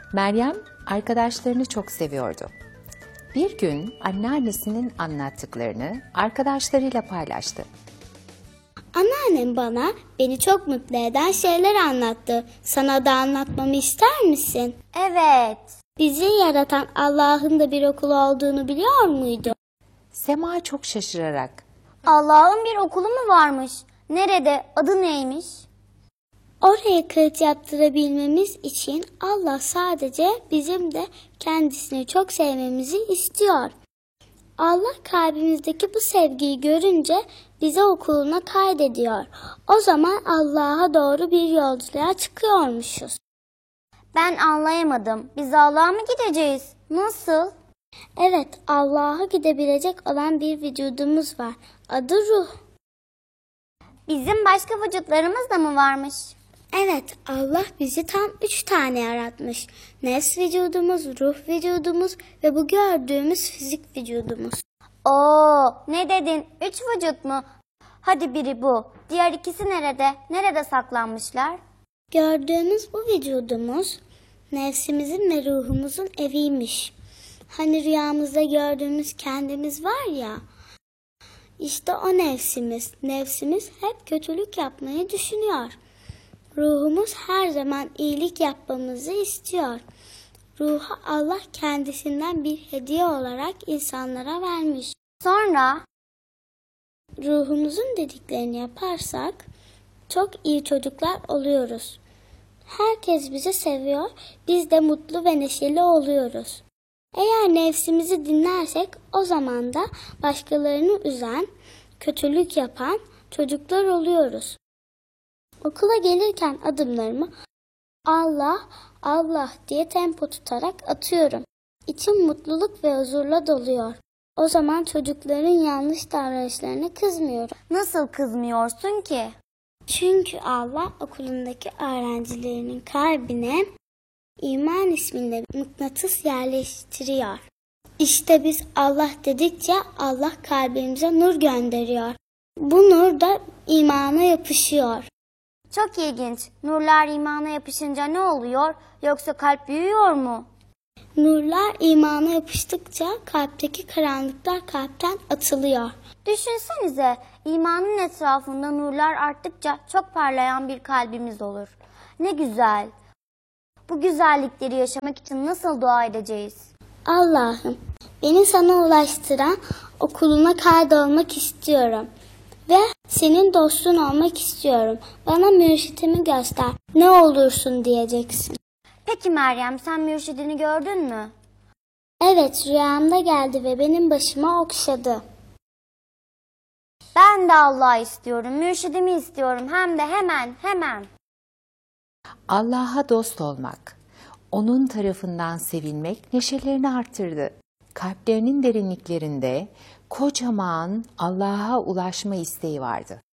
Meryem arkadaşlarını çok seviyordu. Bir gün anneannesinin anlattıklarını arkadaşlarıyla paylaştı. Anneannem bana beni çok mutlu eden şeyler anlattı. Sana da anlatmamı ister misin? Evet. Bizi yaratan Allah'ın da bir okulu olduğunu biliyor muydu? Sema çok şaşırarak, Allah'ın bir okulu mu varmış? Nerede? Adı neymiş? Oraya kayıt yaptırabilmemiz için Allah sadece bizim de kendisini çok sevmemizi istiyor. Allah kalbimizdeki bu sevgiyi görünce bizi okuluna kaydediyor. O zaman Allah'a doğru bir yolculuğa çıkıyormuşuz. Ben anlayamadım. Biz Allah'a mı gideceğiz? Nasıl? Evet, Allah'a gidebilecek olan bir vücudumuz var. Adı ruh. Bizim başka vücutlarımız da mı varmış? Evet, Allah bizi tam 3 tane yaratmış. Nefs vücudumuz, ruh vücudumuz ve bu gördüğümüz fizik vücudumuz. Oo, ne dedin? 3 vücut mu? Hadi biri bu. Diğer ikisi nerede? Nerede saklanmışlar? Gördüğümüz bu vücudumuz nefsimizin ve ruhumuzun eviymiş. Hani rüyamızda gördüğümüz kendimiz var ya, işte o nefsimiz. Nefsimiz hep kötülük yapmayı düşünüyor. Ruhumuz her zaman iyilik yapmamızı istiyor. Ruhu Allah kendisinden bir hediye olarak insanlara vermiş. Sonra? Ruhumuzun dediklerini yaparsak çok iyi çocuklar oluyoruz. Herkes bizi seviyor, biz de mutlu ve neşeli oluyoruz. Eğer nefsimizi dinlersek o zaman da başkalarını üzen, kötülük yapan çocuklar oluyoruz. Okula gelirken adımlarımı Allah, Allah diye tempo tutarak atıyorum. İçim mutluluk ve huzurla doluyor. O zaman çocukların yanlış davranışlarına kızmıyorum. Nasıl kızmıyorsun ki? Çünkü Allah okulundaki öğrencilerinin kalbine iman isminde mıknatıs yerleştiriyor. İşte biz Allah dedikçe Allah kalbimize nur gönderiyor. Bu nur da imana yapışıyor. Çok ilginç. Nurlar imana yapışınca ne oluyor? Yoksa kalp büyüyor mu? Nurlar imana yapıştıkça kalpteki karanlıklar kalpten atılıyor. Düşünsenize, imanın etrafında nurlar arttıkça çok parlayan bir kalbimiz olur. Ne güzel. Bu güzellikleri yaşamak için nasıl dua edeceğiz? Allah'ım, beni sana ulaştıran okuluna kaydolmak istiyorum. Ve senin dostun olmak istiyorum. Bana mürşidimi göster. Ne olursun diyeceksin. Peki Meryem, sen mürşidini gördün mü? Evet, rüyamda geldi ve benim başıma okşadı. Ben de Allah'ı istiyorum, mürşidimi istiyorum. Hem de hemen. Allah'a dost olmak, onun tarafından sevilmek neşelerini arttırdı. Kalplerinin derinliklerinde kocaman Allah'a ulaşma isteği vardı.